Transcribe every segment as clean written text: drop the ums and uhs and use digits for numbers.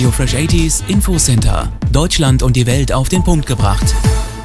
Radio Fresh 80s Infocenter. Deutschland und die Welt auf den Punkt gebracht.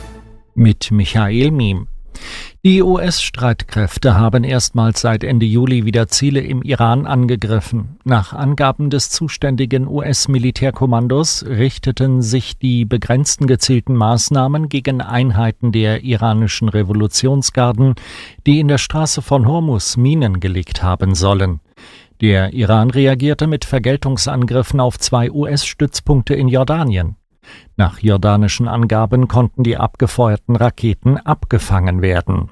Mit Michael Miem. Die US-Streitkräfte haben erstmals seit Ende Juli wieder Ziele im Iran angegriffen. Nach Angaben des zuständigen US-Militärkommandos richteten sich die begrenzten gezielten Maßnahmen gegen Einheiten der iranischen Revolutionsgarden, die in der Straße von Hormuz Minen gelegt haben sollen. Der Iran reagierte mit Vergeltungsangriffen auf 2 US-Stützpunkte in Jordanien. Nach jordanischen Angaben konnten die abgefeuerten Raketen abgefangen werden.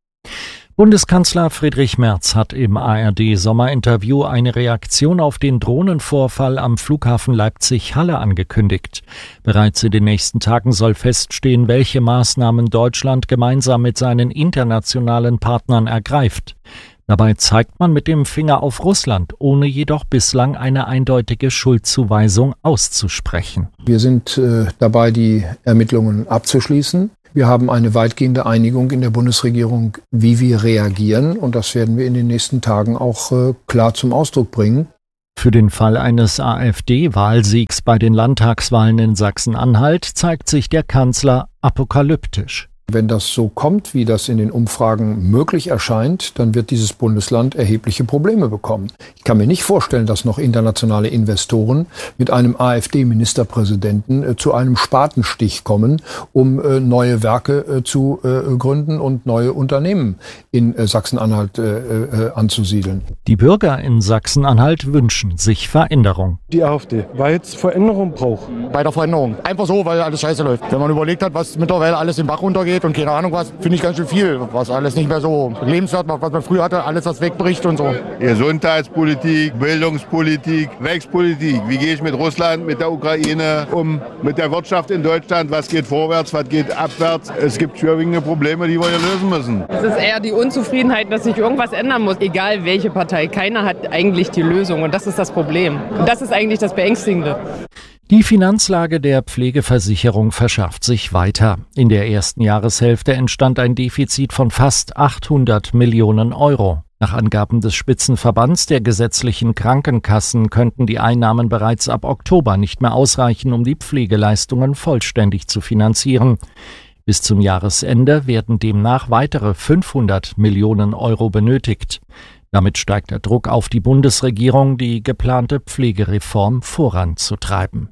Bundeskanzler Friedrich Merz hat im ARD-Sommerinterview eine Reaktion auf den Drohnenvorfall am Flughafen Leipzig-Halle angekündigt. Bereits in den nächsten Tagen soll feststehen, welche Maßnahmen Deutschland gemeinsam mit seinen internationalen Partnern ergreift. Dabei zeigt man mit dem Finger auf Russland, ohne jedoch bislang eine eindeutige Schuldzuweisung auszusprechen. Wir sind dabei, die Ermittlungen abzuschließen. Wir haben eine weitgehende Einigung in der Bundesregierung, wie wir reagieren. Und das werden wir in den nächsten Tagen auch klar zum Ausdruck bringen. Für den Fall eines AfD-Wahlsiegs bei den Landtagswahlen in Sachsen-Anhalt zeigt sich der Kanzler apokalyptisch. Wenn das so kommt, wie das in den Umfragen möglich erscheint, dann wird dieses Bundesland erhebliche Probleme bekommen. Ich kann mir nicht vorstellen, dass noch internationale Investoren mit einem AfD-Ministerpräsidenten zu einem Spatenstich kommen, um neue Werke zu gründen und neue Unternehmen in Sachsen-Anhalt anzusiedeln. Die Bürger in Sachsen-Anhalt wünschen sich Veränderung. Die AfD, weil es Veränderung braucht. Bei der Veränderung. Einfach so, weil alles scheiße läuft. Wenn man überlegt hat, was mittlerweile alles den Bach runtergeht und keine Ahnung was, finde ich ganz schön viel, was alles nicht mehr so lebenswert macht, was man früher hatte, alles was wegbricht und so. Gesundheitspolitik, Bildungspolitik, Rechtspolitik. Wie gehe ich mit Russland, mit der Ukraine um, mit der Wirtschaft in Deutschland? Was geht vorwärts, was geht abwärts? Es gibt schwerwiegende Probleme, die wir hier lösen müssen. Es ist eher die Unzufriedenheit, dass sich irgendwas ändern muss, egal welche Partei. Keiner hat eigentlich die Lösung und das ist das Problem. Und das ist eigentlich das Beängstigende. Die Finanzlage der Pflegeversicherung verschärft sich weiter. In der ersten Jahreshälfte entstand ein Defizit von fast 800 Millionen Euro. Nach Angaben des Spitzenverbands der gesetzlichen Krankenkassen könnten die Einnahmen bereits ab Oktober nicht mehr ausreichen, um die Pflegeleistungen vollständig zu finanzieren. Bis zum Jahresende werden demnach weitere 500 Millionen Euro benötigt. Damit steigt der Druck auf die Bundesregierung, die geplante Pflegereform voranzutreiben.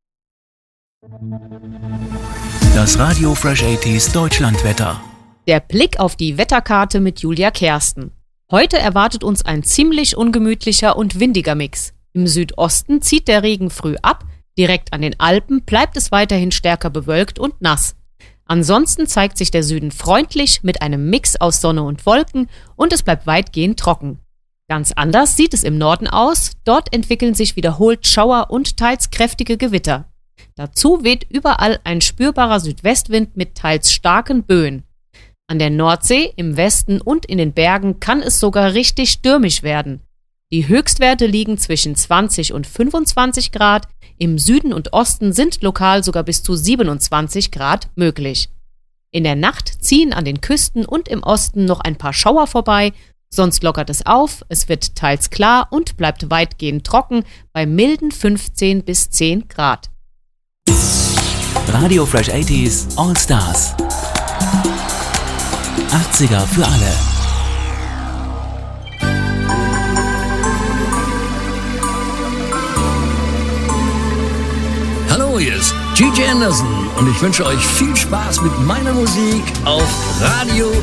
Das Radio Fresh 80s Deutschlandwetter. Der Blick auf die Wetterkarte mit Julia Kersten. Heute erwartet uns ein ziemlich ungemütlicher und windiger Mix. Im Südosten zieht der Regen früh ab, direkt an den Alpen bleibt es weiterhin stärker bewölkt und nass. Ansonsten zeigt sich der Süden freundlich mit einem Mix aus Sonne und Wolken und es bleibt weitgehend trocken. Ganz anders sieht es im Norden aus, dort entwickeln sich wiederholt Schauer und teils kräftige Gewitter. Dazu weht überall ein spürbarer Südwestwind mit teils starken Böen. An der Nordsee, im Westen und in den Bergen kann es sogar richtig stürmisch werden. Die Höchstwerte liegen zwischen 20 und 25 Grad, im Süden und Osten sind lokal sogar bis zu 27 Grad möglich. In der Nacht ziehen an den Küsten und im Osten noch ein paar Schauer vorbei, sonst lockert es auf, es wird teils klar und bleibt weitgehend trocken bei milden 15 bis 10 Grad. Radio Fresh 80s All Stars. 80er für alle. Hallo, hier ist Gigi Anderson und ich wünsche euch viel Spaß mit meiner Musik auf Radio